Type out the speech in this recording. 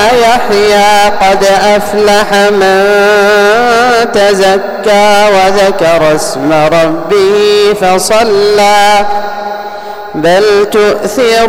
يحيى قد أفلح من تزكى وذكر اسم ربه فصلى بل تؤثر